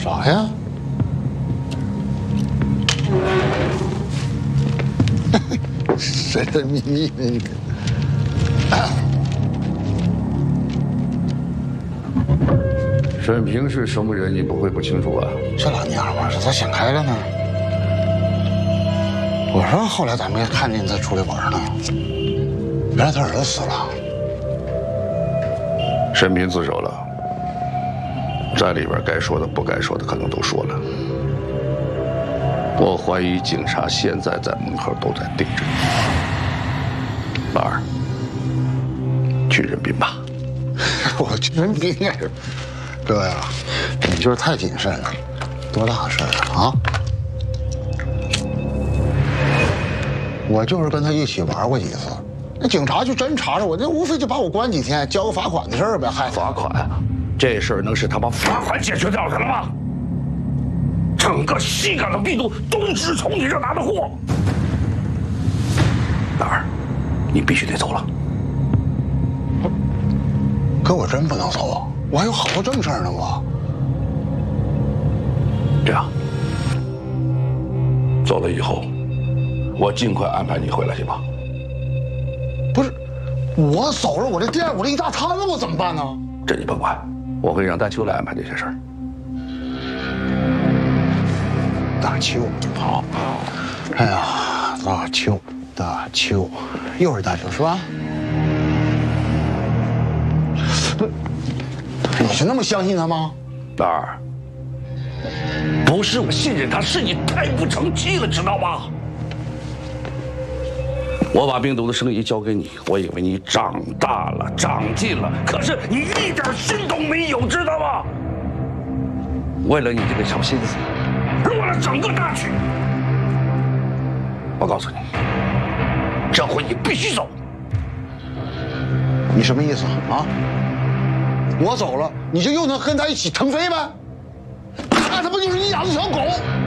啥呀？神神秘秘的你。 沈平是什么人，你不会不清楚啊？ 这老娘们儿是咋想开了呢？我说后来咋没看见他出来玩呢？原来他儿子死了。 沈平自首了，在里边该说的、不该说的可能都说了。我怀疑警察现在在门口都在盯着你。老二，去任彬吧。 我去任彬也是。哥呀，你就是太谨慎了，多大事儿啊！我就是跟他一起玩过几次，那警察就真查着我，那无非就把我关几天，交个罚款的事儿呗。还罚款？这事儿能是他妈罚款解决掉的了吗？整个西港的密度都是从你这拿的货。老二，你必须得走了。 哥，我真不能走啊！我还有好多正事呢，我。 这样，走了以后，我尽快安排你回来，行吧？ 不是，我走了，我这店，我这一大摊子，我怎么办呢？ 这你甭管，我会让大秋来安排这些事儿。 大秋，好。哎呀，大秋，大秋，又是大秋是吧？你是那么相信他吗？ 老二，不是我信任他，是你太不成器了，知道吗？我把病毒的生意交给你，我以为你长大了、长进了，可是你一点心都没有，知道吗？为了你这个小心思，落了整个大局。我告诉你，这回你必须走。 你什么意思啊？我走了，你就又能跟他一起腾飞呗？那他不就是一养的小狗？